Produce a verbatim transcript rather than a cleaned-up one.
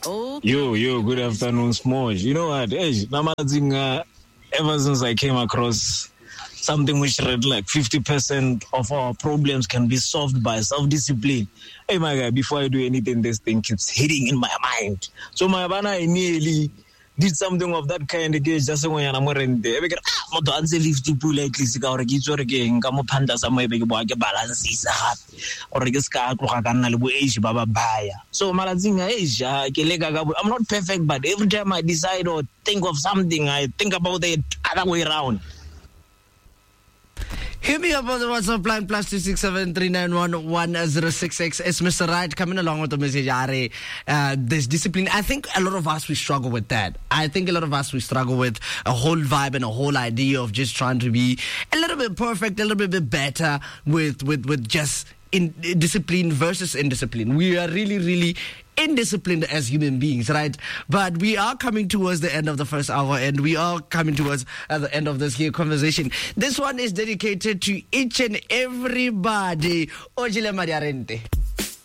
Okay. Yo, yo, good afternoon, Smudge. You know what? Hey, Namadzinga, ever since I came across something which read like fifty percent of our problems can be solved by self-discipline. Hey, my guy, before I do anything, this thing keeps hitting in my mind. So, my bana, I nearly did something of that kind again, just when I'm wearing the ah, moto anse fifty pool like this, or a gizzard again, come up panda some way, big boy, balance or a scar, baba baya. So, Malazinga Asia, I'm not perfect, but every time I decide or think of something, I think about it other way around. Hit me up on the WhatsApp line plus two six seven three nine one one zero six six. It's Mister Right coming along with the message. Are uh, there's discipline. I think a lot of us we struggle with that. I think a lot of us we struggle with a whole vibe and a whole idea of just trying to be a little bit perfect, a little bit better with with with just in discipline versus indiscipline. We are really really indisciplined as human beings, right? But we are coming towards the end of the first hour, and we are coming towards uh, the end of this here conversation. This one is dedicated to each and everybody. Ojile Mariarente.